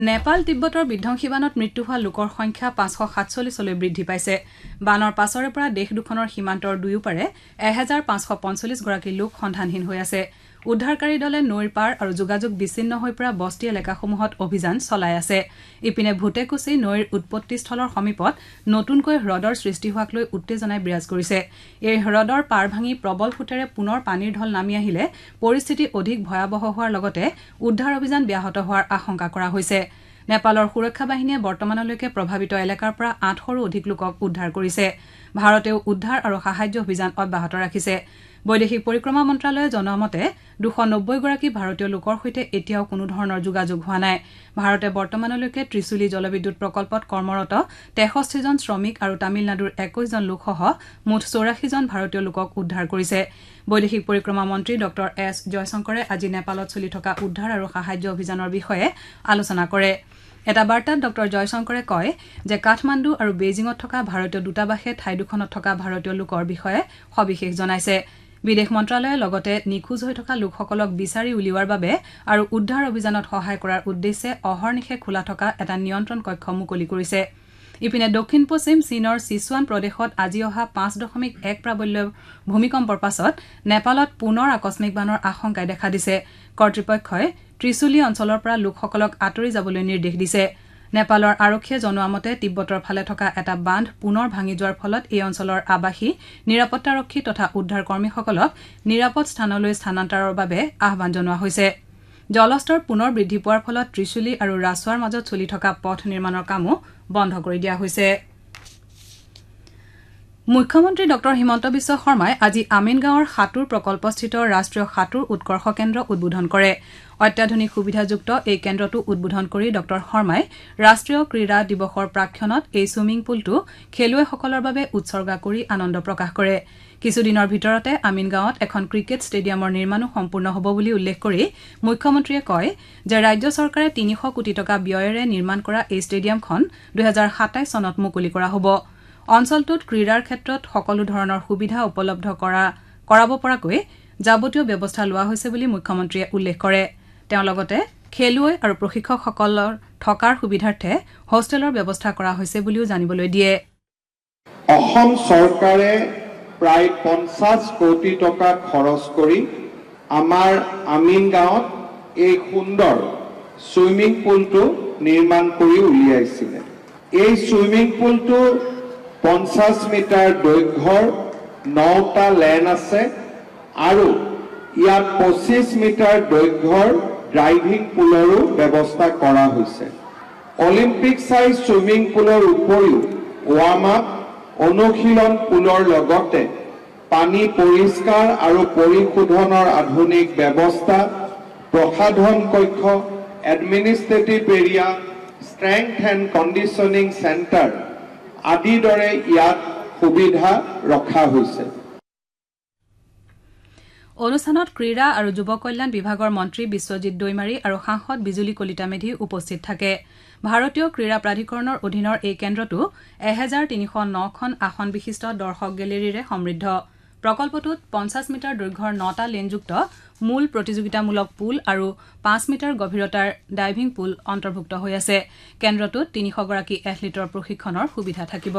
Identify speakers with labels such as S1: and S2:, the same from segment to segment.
S1: নেপাল তিব্বতৰ বিধ্বংসী বানত মৃত্যু হোৱা লোকৰ সংখ্যা 547লৈ বৃদ্ধি পাইছে। বানৰ পাছৰে পৰা দেশ দুখনৰ সীমান্তৰ দুয়োপাৰে 1545 গৰাকী লোক সন্ধানহীন হৈ আছে। উদ্ধাৰকাৰী দলে নৈৰ পাৰ আৰু যোগাযোগ বিচ্ছিন্ন হৈ পৰা বস্তি এলেকাসমূহত অভিযান চলাই আছে। ইপিনে ভূটেকুচি নৈৰ উৎপত্তিস্থলৰ সমীপত নতুনকৈ হ্ৰদৰ সৃষ্টি হোৱাক লৈ উত্তেজনাই বিৰাজ কৰিছে। এই হ্ৰদৰ পাৰ ভাঙি প্ৰবল সোঁতেৰে পুনৰ পানীৰ ঢল নামি আহিলে পৰিস্থিতি অধিক ভয়াৱহ হোৱাৰ লগতে উদ্ধাৰ অভিযান ব্যাহত হোৱাৰ আশংকা কৰা হৈছে। নেপালৰ সুৰক্ষা বাহিনীয়ে বৰ্তমানলৈকে প্ৰভাৱিত এলেকাৰ পৰা 800ৰো অধিক লোকক উদ্ধাৰ কৰিছে। ভাৰতেও উদ্ধাৰ আৰু সাহায্য অভিযান অব্যাহত ৰাখিছে। বৈদেশিক পৰিক্ৰমা মন্ত্ৰালয়ে জনোৱা মতে 290 গৰাকী ভাৰতীয় লোকৰ সৈতে এতিয়াও কোনো ধৰণৰ যোগাযোগ হোৱা নাই। ভাৰতে বৰ্তমানলৈকে ত্ৰিশুলী জলবিদ্যুৎ প্ৰকল্পত কৰ্মৰত 63জন শ্ৰমিক আৰু তামিলনাডুৰ 21জন লোকসহ মুঠ 84জন ভাৰতীয় লোকক উদ্ধাৰ কৰিছে। বৈদেশিক পৰিক্ৰমা মন্ত্ৰী ডঃ এছ জয়শংকৰে আজি নেপালত চলি থকা উদ্ধাৰ আৰু সাহায্য অভিযানৰ বিষয়ে আলোচনা কৰে। এটা বাৰ্তাত ডঃ জয়শংকৰে কয় যে কাঠমাণ্ডু আৰু বেইজিঙত থকা ভাৰতীয় দূতাবাসে ঠাই দুখনত থকা ভাৰতীয় লোকৰ বিষয়ে সবিশেষ জনাইছে। বিদেশ মন্ত্ৰালয়ে লগতে নিখোজ হৈ থকা লোকসকলক বিচাৰি উলিওৱাৰ বাবে আৰু উদ্ধাৰ অভিযানত সহায় কৰাৰ উদ্দেশ্যে অহৰ্নিশে খোলা থকা এটা নিয়ন্ত্ৰণ কক্ষ মুকলি কৰিছে। ইপিনে দক্ষিণ পশ্চিম চীনৰ ছিচুৱান প্ৰদেশত আজি অহা 5.1 প্ৰাবল্যৰ ভূমিকম্পৰ পাছত নেপালত পুনৰ আকস্মিক বানৰ আশংকাই দেখা দিছে। কৰ্তৃপক্ষই ত্ৰিশুলী অঞ্চলৰ পৰা লোকসকলক আঁতৰি যাবলৈ নিৰ্দেশ দিছে। নেপালৰ আৰক্ষীয়ে জনোৱা মতে তিব্বতৰ ফালে থকা এটা বান্ধ পুনৰ ভাঙি যোৱাৰ ফলত এই অঞ্চলৰ আৱাসী নিৰাপত্তাৰক্ষী তথা উদ্ধাৰ কৰ্মীসকলক নিৰাপদ স্থানলৈ স্থানান্তৰৰ বাবে আহ্বান জনোৱা হৈছে। জলস্তৰ পুনৰ বৃদ্ধি পোৱাৰ ফলত ত্ৰিশুলী আৰু ৰাছোৱাৰ মাজত চলি থকা পথ নিৰ্মাণৰ কামো বন্ধ কৰি দিয়া হৈছে। মুখ্যমন্ত্ৰী ডঃ হিমন্ত বিশ্ব শৰ্মাই আজি আমিনগাঁৱৰ সাঁতোৰ প্ৰকল্পস্থিত ৰাষ্ট্ৰীয় সাঁতোৰ উৎকৰ্ষ কেন্দ্ৰ উদ্বোধন কৰে। অত্যাধুনিক সুবিধাযুক্ত এই কেন্দ্ৰটো উদ্বোধন কৰি ডঃ শৰ্মাই ৰাষ্ট্ৰীয় ক্ৰীড়া দিৱসৰ প্ৰাক্ষণত এই ছুইমিং পুলটো খেলুৱৈসকলৰ বাবে উৎসৰ্গা কৰি আনন্দ প্ৰকাশ কৰে। কিছুদিনৰ ভিতৰতে আমিনগাঁৱত এখন ক্ৰিকেট ষ্টেডিয়ামৰ নিৰ্মাণো সম্পূৰ্ণ হ'ব বুলি উল্লেখ কৰি মুখ্যমন্ত্ৰীয়ে কয় যে ৰাজ্য চৰকাৰে 300 কোটি টকা ব্যয়েৰে নিৰ্মাণ কৰা এই ষ্টেডিয়ামখন 2027 চনত মুকলি কৰা হ'ব। অঞ্চলটোত ক্ৰীড়াৰ ক্ষেত্ৰত সকলো ধৰণৰ সুবিধা উপলব্ধ কৰাব পৰাকৈ যাৱতীয় ব্যৱস্থা লোৱা হৈছে বুলি মুখ্যমন্ত্ৰীয়ে উল্লেখ কৰে। তেওঁ লগতে খেলুৱৈ আৰু প্ৰশিক্ষকসকলৰ থকাৰ সুবিধাৰ্থে হোষ্টেলৰ ব্যৱস্থা কৰা হৈছে বুলিও জানিবলৈ দিয়ে।
S2: অসম চৰকাৰে প্ৰায় 50 কোটি টকা খৰচ কৰি আমাৰ আমিন গাঁৱত এই সুন্দৰ ছুইমিং পুলটো নিৰ্মাণ কৰি উলিয়াইছিলে। এই ছুইমিং পুলটো 50 মিটাৰ দৈৰ্ঘ্যৰ 9টা লেন আছে আৰু ইয়াত 25 মিটাৰ দৈৰ্ঘ্যৰ ড্ৰাইভিং পুলৰো ব্যৱস্থা কৰা হৈছে। অলিম্পিক সাইজ ছুইমিং পুলৰ উপৰিও ৱাৰ্ম আপ অনুশীলন পুলৰ লগতে পানী পৰিষ্কাৰ আৰু পৰিশোধনৰ আধুনিক ব্যৱস্থা, প্ৰসাধন কক্ষ, administrative area, strength and conditioning centre আদিৰ দৰে ইয়াত সুবিধা ৰখা হৈছে।
S1: অনুষ্ঠানত ক্ৰীড়া আৰু যুৱ কল্যাণ বিভাগৰ মন্ত্ৰী বিশ্বজিৎ দৈমাৰী আৰু সাংসদ বিজুলী কলিতা মেধি উপস্থিত থাকে। ভাৰতীয় ক্ৰীড়া প্ৰাধিকৰণৰ অধীনৰ এই কেন্দ্ৰটো 1309খন আসন বিশিষ্ট দৰ্শক গেলেৰীৰে সমৃদ্ধ। প্ৰকল্পটোত 50 মিটাৰ দৈৰ্ঘ্যৰ 9টা লেনযুক্ত মূল প্ৰতিযোগিতামূলক পুল আৰু 5 মিটাৰ গভীৰতাৰ ডাইভিং পুল অন্তৰ্ভুক্ত হৈ আছে। কেন্দ্ৰটোত 300 গৰাকী এথলীটৰ প্ৰশিক্ষণৰ সুবিধা থাকিব।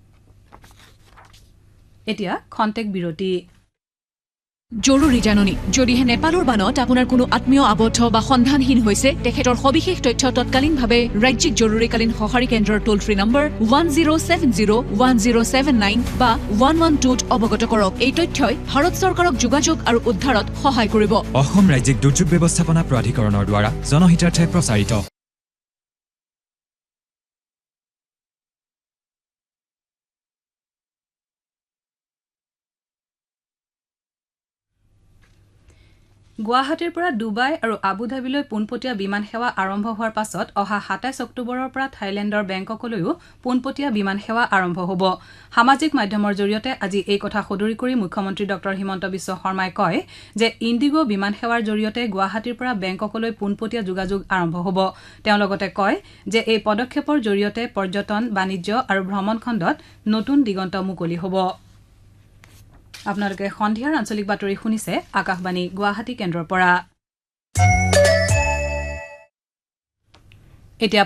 S1: এতিয়া খন্তেক বিৰতি।
S3: জৰুৰী জাননী, যদিহে নেপালৰ বানত আপোনাৰ কোনো আত্মীয় আবদ্ধ বা সন্ধানহীন হৈছে তেখেতৰ সবিশেষ তথ্য তৎকালীনভাৱে ৰাজ্যিক জৰুৰীকালীন সঁহাৰি কেন্দ্ৰৰ টোল ফ্ৰী নম্বৰ 10701079 বা 112ত অৱগত কৰক। এই তথ্যই ভাৰত চৰকাৰক যোগাযোগ আৰু উদ্ধাৰত সহায় কৰিব।
S4: অসম ৰাজ্যিক দুৰ্যোগ ব্যৱস্থাপনা প্ৰাধিকৰণৰ দ্বাৰা জনহিতাৰ্থে প্ৰচাৰিত।
S1: গুৱাহাটীৰ পৰা ডুবাই আৰু আবুধাবিলৈ পোনপটীয়া বিমান সেৱা আৰম্ভ হোৱাৰ পাছত অহা 27 অক্টোবৰৰ পৰা থাইলেণ্ডৰ বেংককলৈও পোনপটীয়া বিমান সেৱা আৰম্ভ হ'ব। সামাজিক মাধ্যমৰ জৰিয়তে আজি এই কথা সদৰি কৰি মুখ্যমন্ত্ৰী ডঃ হিমন্ত বিশ্ব শৰ্মাই কয় যে ইণ্ডিগো বিমান সেৱাৰ জৰিয়তে গুৱাহাটীৰ পৰা বেংককলৈ পোনপটীয়া যোগাযোগ আৰম্ভ হ'ব। তেওঁ লগতে কয় যে এই পদক্ষেপৰ জৰিয়তে পৰ্যটন, বাণিজ্য আৰু ভ্ৰমণ খণ্ডত নতুন দিগন্ত মুকলি হ'ব। আপোনালোকে সন্ধিয়াৰ আঞ্চলিক বাতৰি শুনিছে আকাশবাণী গুৱাহাটী কেন্দ্ৰৰ পৰা। এতিয়া